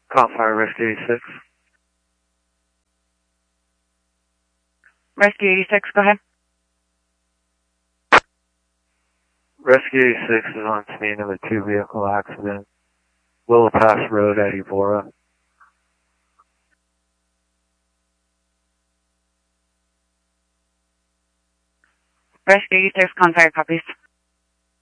Fire Rescue 86. Rescue 86, go ahead. Rescue 86 is on scene of a two-vehicle accident. Willow Pass Road at Evora. Rescue 86, Fire copies.